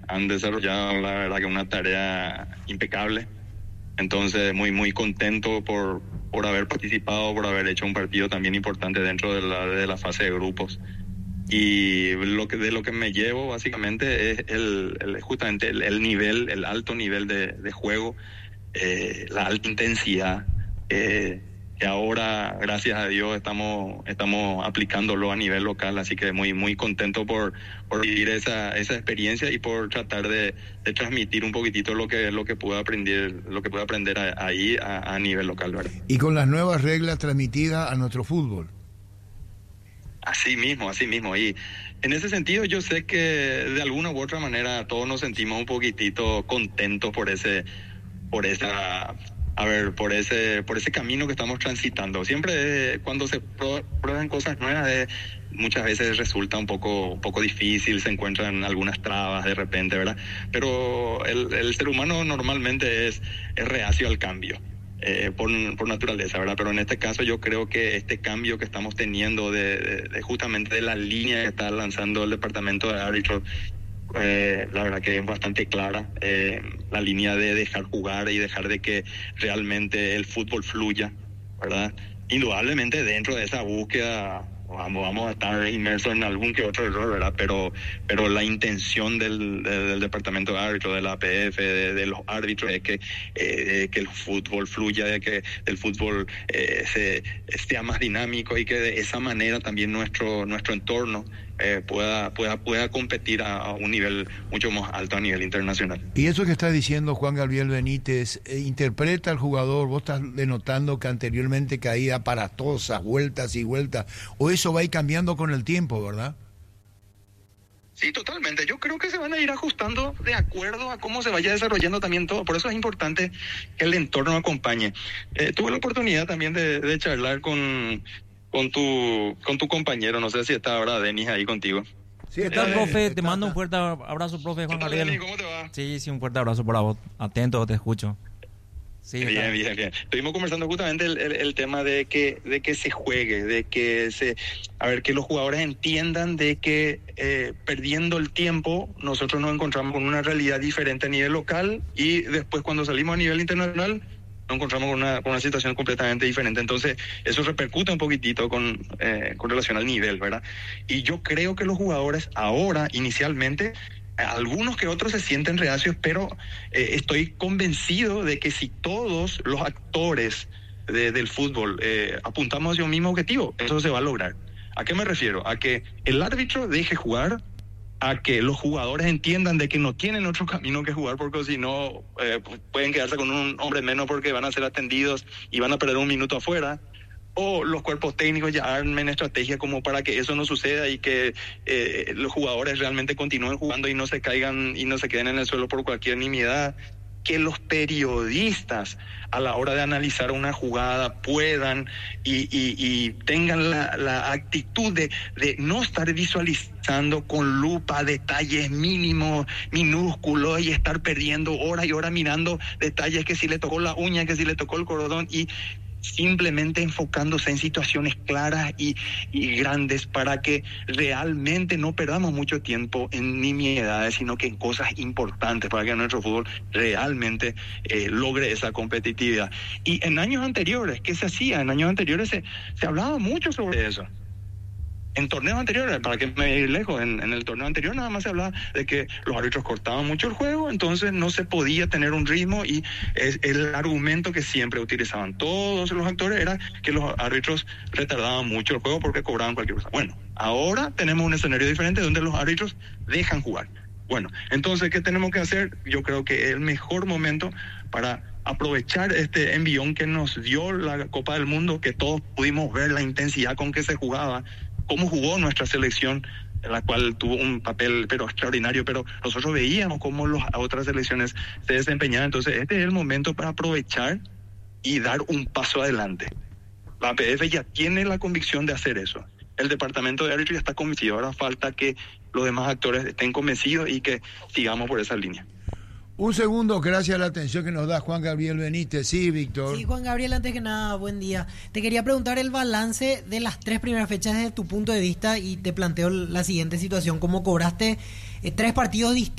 han desarrollado, la verdad, que una tarea impecable. Entonces, muy, muy contento por haber participado, por haber hecho un partido también importante dentro de la fase de grupos. Y de lo que me llevo básicamente es justamente el nivel, el alto nivel de juego, la alta intensidad, que ahora, gracias a Dios, estamos aplicándolo a nivel local, así que muy, muy contento por vivir esa experiencia y por tratar de transmitir un poquitito lo que pude aprender ahí a nivel local, ¿verdad? Y con las nuevas reglas transmitidas a nuestro fútbol. Así mismo. Y en ese sentido yo sé que de alguna u otra manera todos nos sentimos un poquitito contentos por ese camino que estamos transitando. Siempre cuando se prueban cosas nuevas, muchas veces resulta un poco difícil, se encuentran algunas trabas de repente, ¿verdad? Pero el ser humano normalmente es reacio al cambio. Por naturaleza, ¿verdad? Pero en este caso yo creo que este cambio que estamos teniendo de justamente de la línea que está lanzando el departamento de árbitros, la verdad que es bastante clara, la línea de dejar jugar y dejar de que realmente el fútbol fluya, ¿verdad? Indudablemente dentro de esa búsqueda vamos a estar inmersos en algún que otro error, ¿verdad? Pero la intención del departamento de árbitros, de la APF, de los árbitros, es que el fútbol fluya, de que el fútbol sea más dinámico y que de esa manera también nuestro entorno pueda competir a un nivel mucho más alto, a nivel internacional. Y eso que está diciendo Juan Gabriel Benítez, interpreta al jugador, vos estás denotando que anteriormente caía aparatosas, vueltas y vueltas, o eso va a ir cambiando con el tiempo, ¿verdad? Sí, totalmente. Yo creo que se van a ir ajustando de acuerdo a cómo se vaya desarrollando también todo. Por eso es importante que el entorno acompañe. Tuve la oportunidad también de charlar con tu compañero, no sé si está ahora Denis ahí contigo. Sí, ¿qué tal, profe? Te mando un fuerte abrazo, profe Juan Gabriel. Denis, ¿cómo te va? Sí, un fuerte abrazo para vos. Atento, te escucho. Sí, bien. Estuvimos conversando justamente el tema de que se juegue, que los jugadores entiendan de que perdiendo el tiempo nosotros nos encontramos con una realidad diferente a nivel local y después cuando salimos a nivel internacional nos encontramos con una situación completamente diferente. Entonces, eso repercute un poquitito con relación al nivel, ¿verdad? Y yo creo que los jugadores ahora, inicialmente, algunos que otros se sienten reacios, pero estoy convencido de que si todos los actores del fútbol apuntamos hacia un mismo objetivo, eso se va a lograr. ¿A qué me refiero? A que el árbitro deje jugar, a que los jugadores entiendan de que no tienen otro camino que jugar, porque si no pueden quedarse con un hombre menos porque van a ser atendidos y van a perder un minuto afuera, o los cuerpos técnicos ya armen estrategia como para que eso no suceda y que los jugadores realmente continúen jugando y no se caigan y no se queden en el suelo por cualquier nimiedad. Que los periodistas a la hora de analizar una jugada puedan y tengan la actitud de no estar visualizando con lupa detalles mínimos, minúsculos y estar perdiendo horas y horas mirando detalles que si le tocó la uña, que si le tocó el cordón y simplemente enfocándose en situaciones claras y grandes para que realmente no perdamos mucho tiempo en nimiedades, sino que en cosas importantes para que nuestro fútbol realmente logre esa competitividad. Y en años anteriores, ¿qué se hacía? En años anteriores se hablaba mucho sobre eso. En torneos anteriores, para que me ir lejos, en el torneo anterior nada más se hablaba de que los árbitros cortaban mucho el juego, entonces no se podía tener un ritmo y el argumento que siempre utilizaban todos los actores era que los árbitros retardaban mucho el juego porque cobraban cualquier cosa. Bueno, ahora tenemos un escenario diferente donde los árbitros dejan jugar. Bueno, entonces, ¿qué tenemos que hacer? Yo creo que es el mejor momento para aprovechar este envión que nos dio la Copa del Mundo, que todos pudimos ver la intensidad con que se jugaba, cómo jugó nuestra selección, en la cual tuvo un papel pero extraordinario, pero nosotros veíamos cómo las otras selecciones se desempeñaban. Entonces este es el momento para aprovechar y dar un paso adelante. La APF ya tiene la convicción de hacer eso. El departamento de árbitros ya está convencido. Ahora falta que los demás actores estén convencidos y que sigamos por esa línea. Un segundo, gracias a la atención que nos da Juan Gabriel Benítez. Sí, Víctor. Sí, Juan Gabriel, antes que nada, buen día. Te quería preguntar el balance de las 3 primeras fechas desde tu punto de vista y te planteo la siguiente situación. ¿Cómo cobraste 3 partidos distintos?